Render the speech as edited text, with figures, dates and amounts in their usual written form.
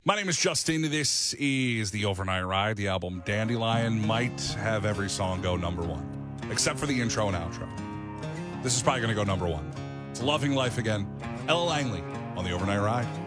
My name is Justin. This is the Overnight Ride. The album Dandelion might have every song go number one, except for the intro and outro. This is probably going to go number one. It's Loving Life Again. Ella Langley on the Overnight Ride.